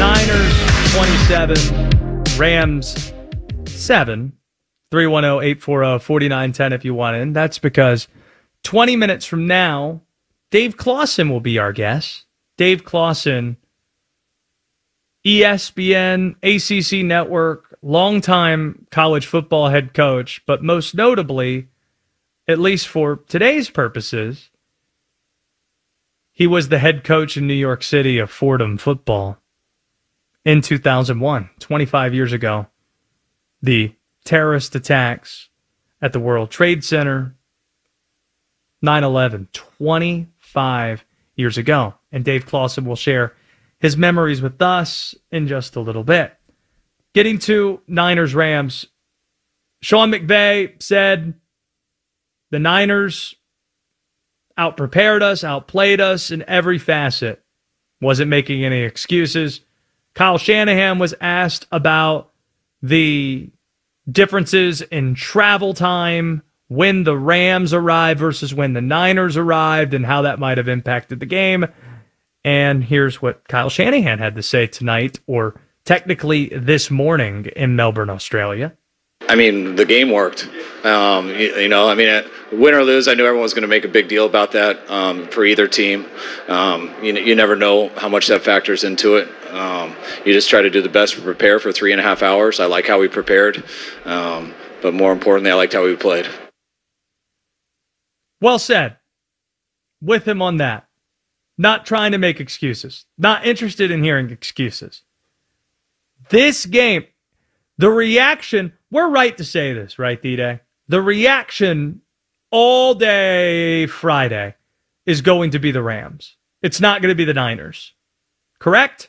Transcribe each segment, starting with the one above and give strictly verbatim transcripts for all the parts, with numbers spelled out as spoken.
Niners twenty-seven, Rams seven. three one zero, eight four zero, four nine one zero if you want in. That's because twenty minutes from now, Dave Clawson will be our guest. Dave Clawson, E S P N, A C C Network, longtime college football head coach, but most notably, at least for today's purposes, he was the head coach in New York City of Fordham football in two thousand one, twenty-five years ago. The terrorist attacks at the World Trade Center, nine eleven, twenty-five years ago. And Dave Clawson will share his memories with us in just a little bit. Getting to Niners-Rams, Sean McVay said the Niners outprepared us, outplayed us in every facet. Wasn't making any excuses. Kyle Shanahan was asked about the differences in travel time when the Rams arrived versus when the Niners arrived and how that might have impacted the game. And here's what Kyle Shanahan had to say tonight, or technically this morning in Melbourne, Australia. I mean, the game worked. Um, you, you know, I mean, win or lose, I knew everyone was going to make a big deal about that um, for either team. Um, you, you never know how much that factors into it. Um, you just try to do the best to prepare for three and a half hours. I like how we prepared, um, but more importantly, I liked how we played. Well said. With him on that. Not trying to make excuses. Not interested in hearing excuses. This game, the reaction, we're right to say this, right, D-Day? The reaction all day Friday is going to be the Rams. It's not going to be the Niners. Correct?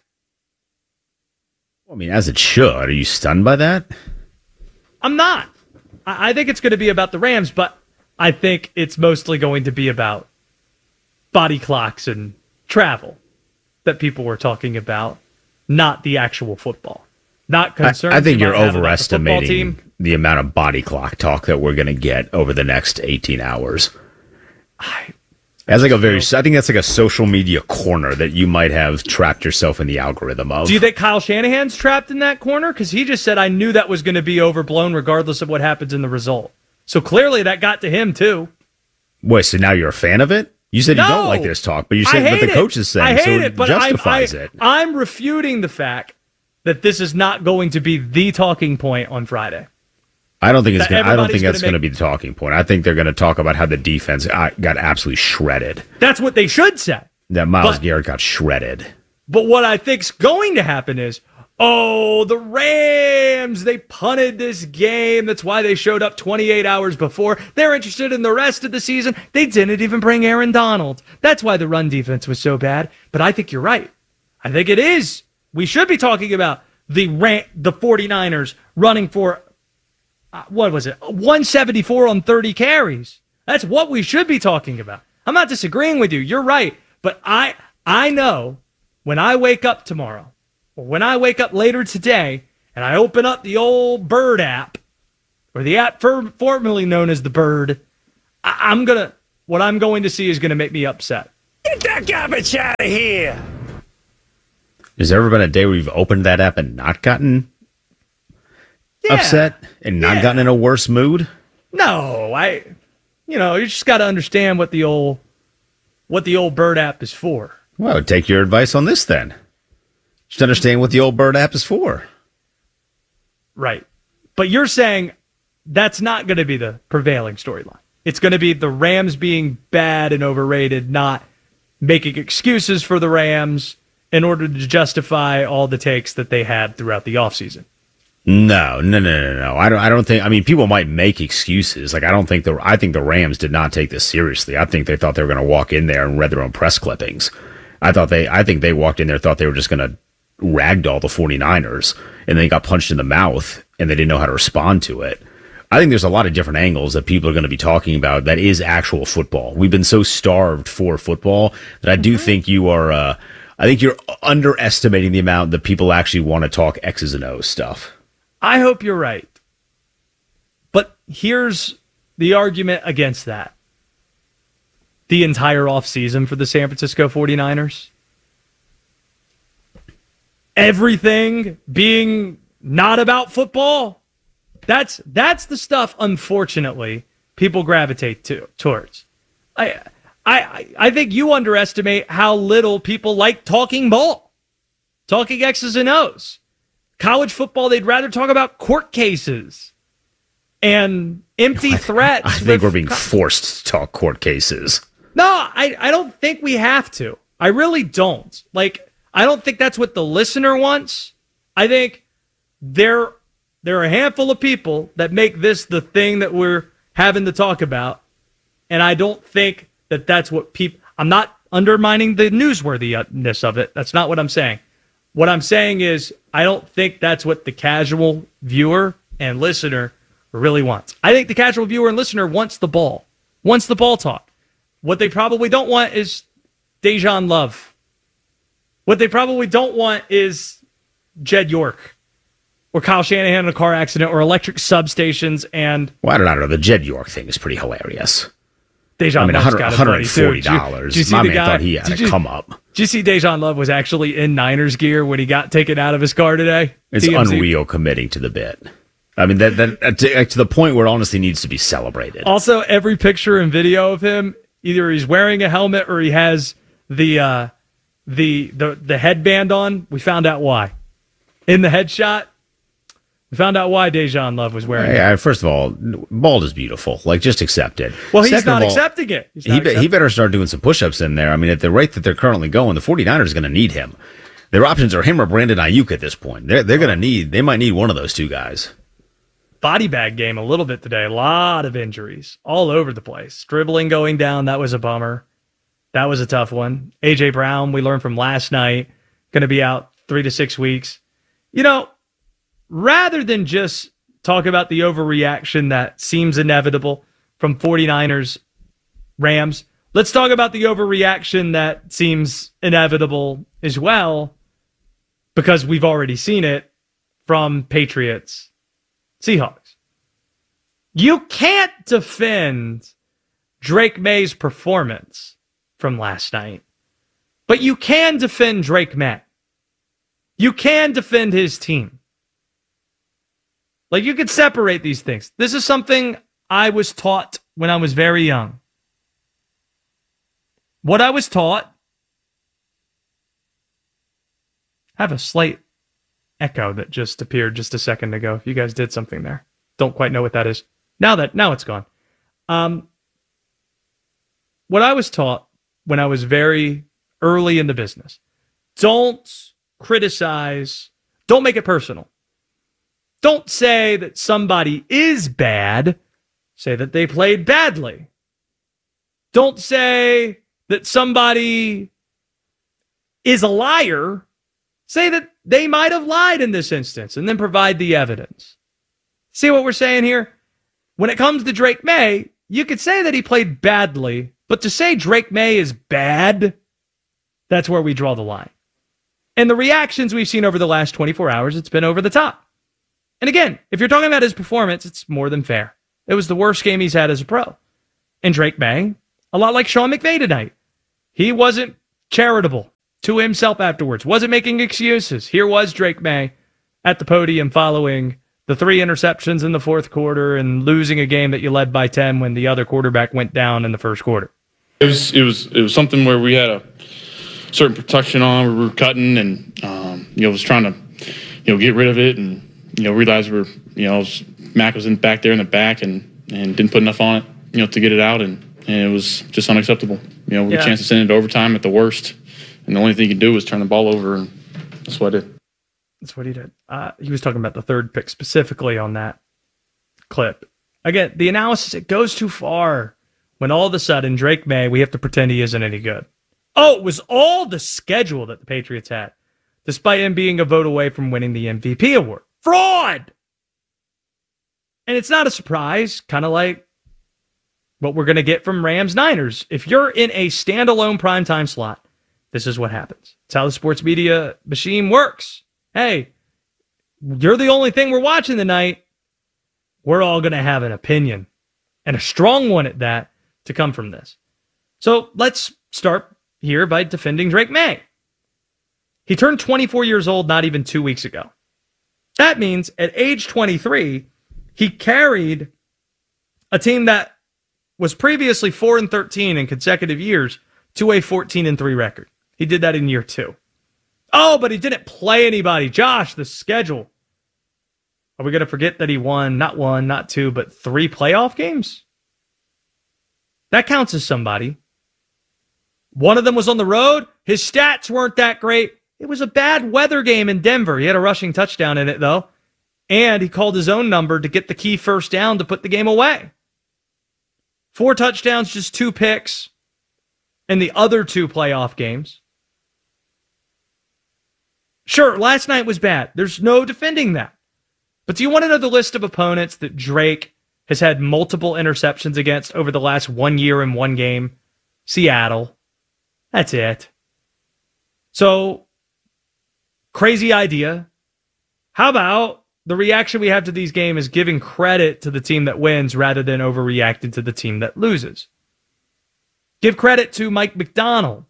I mean, as it should. Are you stunned by that? I'm not. I, I think it's going to be about the Rams, but I think it's mostly going to be about body clocks and travel that people were talking about, not the actual football. Not concerned. I, I think you're overestimating the, the amount of body clock talk that we're going to get over the next eighteen hours. I, that's like a very. I think that's like a social media corner that you might have trapped yourself in the algorithm of. Do you think Kyle Shanahan's trapped in that corner? Because he just said, I knew that was going to be overblown regardless of what happens in the result. So clearly that got to him too. Wait, so now you're a fan of it? You said no, you don't like this talk, but you said what the coach is saying, I hate so it, it but justifies I'm, I, it. I'm refuting the fact that this is not going to be the talking point on Friday. I don't think it's. Gonna, I don't think that's going to be the talking point. I think they're going to talk about how the defense got absolutely shredded. That's what they should say. That Myles but, Garrett got shredded. But what I think's going to happen is, oh, the Rams, they punted this game. That's why they showed up twenty-eight hours before. They're interested in the rest of the season. They didn't even bring Aaron Donald. That's why the run defense was so bad. But I think you're right. I think it is. We should be talking about the ran- the 49ers running for, uh, what was it, one seventy-four on thirty carries. That's what we should be talking about. I'm not disagreeing with you. You're right. But I I know when I wake up tomorrow, or when I wake up later today, and I open up the old Bird app, or the app for, formerly known as the Bird, I, I'm going to, what I'm going to see is going to make me upset. Get that garbage out of here! Has there ever been a day where you've opened that app and not gotten yeah. upset and not yeah. gotten in a worse mood? No, I, you know, you just got to understand what the old, what the old Bird app is for. Well, take your advice on this then. Just understand what the old Bird app is for. Right. But you're saying that's not going to be the prevailing storyline. It's going to be the Rams being bad and overrated, not making excuses for the Rams in order to justify all the takes that they had throughout the offseason. No, no, no, no, no. I don't. I don't think. I mean, people might make excuses. Like I don't think the. I think the Rams did not take this seriously. I think they thought they were going to walk in there and read their own press clippings. I thought they. I think they walked in there thought they were just going to ragdoll the 49ers, and they got punched in the mouth, and they didn't know how to respond to it. I think there's a lot of different angles that people are going to be talking about that is actual football. We've been so starved for football that I do mm-hmm. think you are. Uh, I think you're underestimating the amount that people actually want to talk X's and O's stuff. I hope you're right. But here's the argument against that. The entire offseason for the San Francisco 49ers. everything being not about football. That's that's the stuff, unfortunately, people gravitate to towards. I I I think you underestimate how little people like talking ball, talking X's and O's. College football, they'd rather talk about court cases and empty threats. I think we're being forced to talk court cases. No, I, I don't think we have to. I really don't. Like, I don't think that's what the listener wants. I think there, there are a handful of people that make this the thing that we're having to talk about. And I don't think that that's what people... I'm not undermining the newsworthiness of it. That's not what I'm saying. What I'm saying is I don't think that's what the casual viewer and listener really wants. I think the casual viewer and listener wants the ball, wants the ball talk. What they probably don't want is Dejan Love. What they probably don't want is Jed York or Kyle Shanahan in a car accident or electric substations. And well, I don't know. The Jed York thing is pretty hilarious. Dejan I mean, Love's got one hundred forty dollars. Did you, did you My see man the guy, thought he had did to you, come up. Did you see Dejan Love was actually in Niners gear when he got taken out of his car today? It's T M Z. Unreal committing to the bit. I mean, that, that to, to the point where it honestly needs to be celebrated. Also, every picture and video of him, either he's wearing a helmet or he has the uh, the the the headband on. We found out why. In the headshot, we found out why Dejan Love was wearing yeah, it. First of all, bald is beautiful. Like, just accept it. Well, he's Second not all, accepting it. He's he, not be, accepting he better start doing some push-ups in there. I mean, at the rate that they're currently going, the 49ers are going to need him. Their options are him or Brandon Ayuk at this point. They're, they're going to need, they might need one of those two guys. Body bag game a little bit today. A lot of injuries all over the place. Dribbling going down. That was a bummer. That was a tough one. A J Brown, we learned from last night, going to be out three to six weeks. You know, rather than just talk about the overreaction that seems inevitable from 49ers Rams, let's talk about the overreaction that seems inevitable as well, because we've already seen it from Patriots Seahawks. You can't defend Drake May's performance from last night, but you can defend Drake May. You can defend his team. Like, you could separate these things. This is something I was taught when I was very young. What I was taught, I have a slight echo that just appeared just a second ago. If you guys did something there, don't quite know what that is. Now that now it's gone. Um, what I was taught when I was very early in the business: don't criticize, don't make it personal. Don't say that somebody is bad. Say that they played badly. Don't say that somebody is a liar. Say that they might have lied in this instance, and then provide the evidence. See what we're saying here? When it comes to Drake May, you could say that he played badly, but to say Drake May is bad, that's where we draw the line. And the reactions we've seen over the last twenty-four hours, it's been over the top. And again, if you're talking about his performance, it's more than fair. It was the worst game he's had as a pro. And Drake May, a lot like Sean McVay tonight, he wasn't charitable to himself afterwards, wasn't making excuses. Here was Drake May at the podium following the three interceptions in the fourth quarter and losing a game that you led by ten when the other quarterback went down in the first quarter. It was it was it was something where we had a certain protection on. We were cutting and um, you know was trying to you know get rid of it and you know realized we were you know was, Mac was in back there in the back and, and didn't put enough on it you know to get it out and, and it was just unacceptable. You know we had yeah. a chance to send it to overtime at the worst, and the only thing you could do was turn the ball over, and that's what I did. That's what he did. Uh, he was talking about the third pick specifically on that clip. Again, the analysis, it goes too far when all of a sudden Drake May, we have to pretend he isn't any good. Oh, it was all the schedule that the Patriots had, despite him being a vote away from winning the M V P award. Fraud! And it's not a surprise, kind of like what we're going to get from Rams Niners. If you're in a standalone primetime slot, this is what happens. It's how the sports media machine works. Hey, you're the only thing we're watching tonight. We're all going to have an opinion, and a strong one at that, to come from this. So let's start here by defending Drake May. He turned twenty-four years old not even two weeks ago. That means at age twenty-three, he carried a team that was previously four and thirteen in consecutive years to a fourteen and three record. He did that in year two. Oh, but he didn't play anybody. Josh, the schedule. Are we going to forget that he won not one, not two, but three playoff games? That counts as somebody. One of them was on the road. His stats weren't that great. It was a bad weather game in Denver. He had a rushing touchdown in it, though. And he called his own number to get the key first down to put the game away. Four touchdowns, just two picks in the other two playoff games. Sure, last night was bad. There's no defending that. But do you want to know the list of opponents that Drake has had multiple interceptions against over the last one year in one game? Seattle. That's it. So, crazy idea. How about the reaction we have to these games is giving credit to the team that wins rather than overreacting to the team that loses? Give credit to Mike McDonald.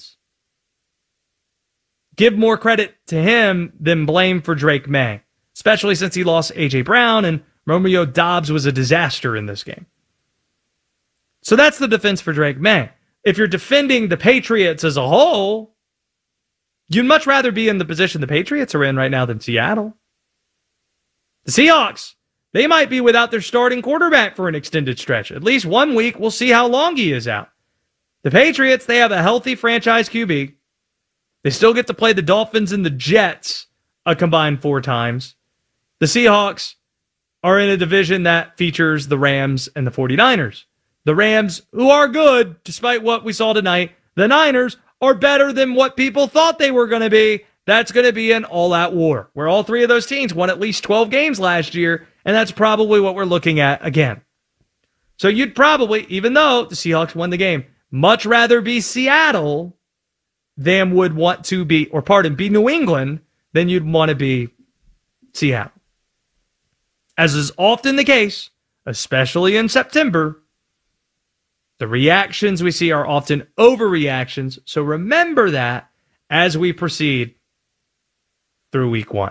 Give more credit to him than blame for Drake May, especially since he lost A J Brown and Romeo Doubs was a disaster in this game. So that's the defense for Drake May. If you're defending the Patriots as a whole, you'd much rather be in the position the Patriots are in right now than Seattle. The Seahawks, they might be without their starting quarterback for an extended stretch. At least one week, we'll see how long he is out. The Patriots, they have a healthy franchise Q B. They still get to play the Dolphins and the Jets a combined four times. The Seahawks are in a division that features the Rams and the 49ers. The Rams, who are good, despite what we saw tonight. The Niners are better than what people thought they were going to be. That's going to be an all-out war, where all three of those teams won at least twelve games last year, and that's probably what we're looking at again. So you'd probably, even though the Seahawks won the game, much rather be Seattle than would want to be, or pardon, be New England than you'd want to be Seattle. As is often the case, especially in September, the reactions we see are often overreactions. So remember that as we proceed through week one.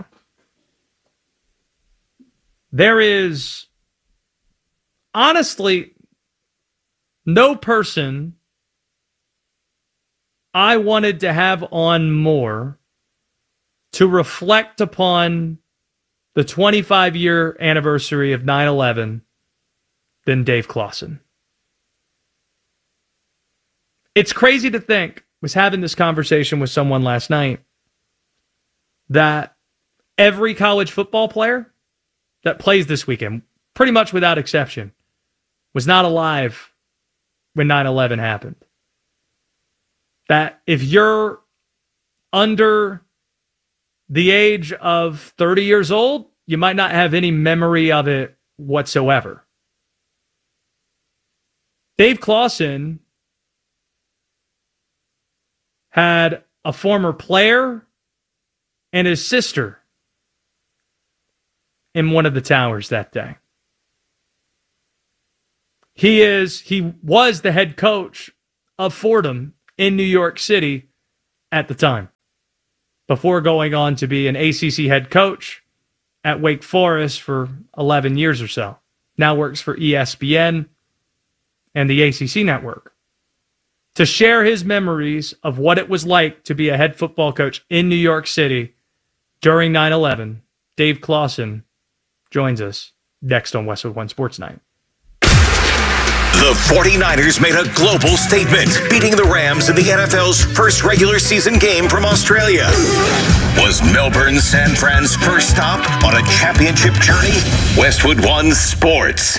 There is honestly no person I wanted to have on more to reflect upon the twenty-five year anniversary of nine eleven than Dave Clawson. It's crazy to think, I was having this conversation with someone last night, that every college football player that plays this weekend, pretty much without exception, was not alive when nine eleven happened. That if you're under the age of thirty years old, you might not have any memory of it whatsoever. Dave Clawson had a former player and his sister in one of the towers that day. He is, he was the head coach of Fordham in New York City at the time, before going on to be an A C C head coach at Wake Forest for eleven years or so. Now works for E S P N and the A C C network. To share his memories of what it was like to be a head football coach in New York City during nine eleven, Dave Clawson joins us next on Westwood One Sports Night. The 49ers made a global statement, beating the Rams in the N F L's first regular season game from Australia. Was Melbourne San Fran's first stop on a championship journey? Westwood One Sports.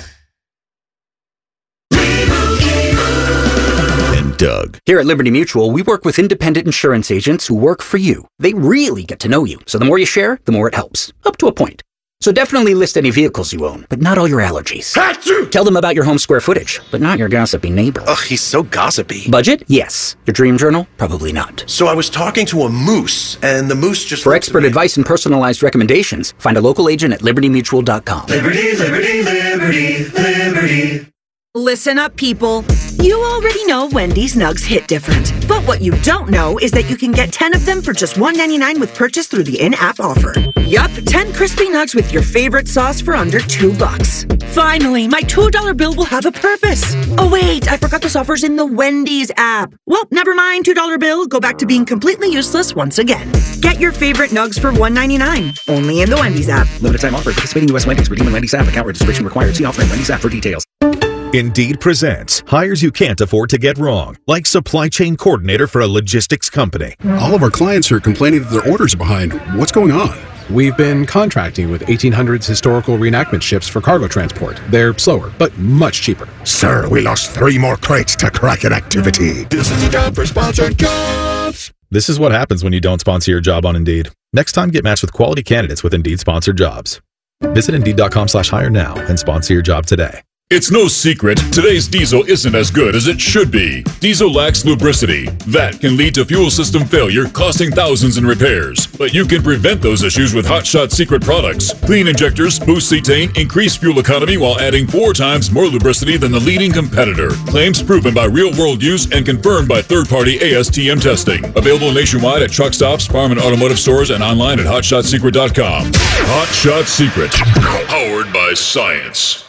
And Doug. Here at Liberty Mutual, we work with independent insurance agents who work for you. They really get to know you, so the more you share, the more it helps. Up to a point. So definitely list any vehicles you own, but not all your allergies. Achoo! Tell them about your home square footage, but not your gossipy neighbor. Ugh, he's so gossipy. Budget? Yes. Your dream journal? Probably not. So I was talking to a moose, and the moose just... For expert advice and personalized recommendations, find a local agent at liberty mutual dot com. Liberty, liberty, liberty, liberty. Listen up, people. You already know Wendy's nugs hit different. But what you don't know is that you can get ten of them for just one ninety-nine with purchase through the in-app offer. Yup, ten crispy nugs with your favorite sauce for under two bucks. Finally, my two dollar bill will have a purpose. Oh wait, I forgot this offer's in the Wendy's app. Well, never mind, two dollar bill. Go back to being completely useless once again. Get your favorite nugs for one ninety-nine. Only in the Wendy's app. Limited time offer. Participating U S Wendy's. Redeem in Wendy's app. Account registration required. See offer in Wendy's app for details. Indeed presents hires you can't afford to get wrong, like supply chain coordinator for a logistics company. All of our clients are complaining that their orders are behind. What's going on? We've been contracting with eighteen hundreds historical reenactment ships for cargo transport. They're slower, but much cheaper. Sir, we lost three more crates to Kraken activity. This is a job for sponsored jobs. This is what happens when you don't sponsor your job on Indeed. Next time, get matched with quality candidates with Indeed sponsored jobs. Visit Indeed.com slash hire now and sponsor your job today. It's no secret, today's diesel isn't as good as it should be. Diesel lacks lubricity. That can lead to fuel system failure, costing thousands in repairs. But you can prevent those issues with Hot Shot Secret products. Clean injectors, boost cetane, increase fuel economy while adding four times more lubricity than the leading competitor. Claims proven by real-world use and confirmed by third-party A S T M testing. Available nationwide at truck stops, farm and automotive stores, and online at hot shot secret dot com. Hot Shot Secret, powered by science.